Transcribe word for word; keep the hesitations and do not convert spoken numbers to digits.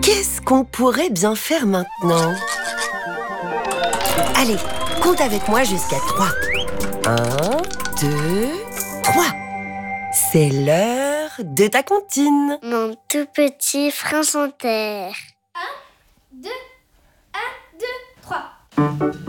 Qu'est-ce qu'on pourrait bien faire maintenant? Allez, compte avec moi jusqu'à trois. Un, deux, trois. C'est l'heure de ta comptine. Mon tout petit prince en terre. Un, deux, un, deux, trois.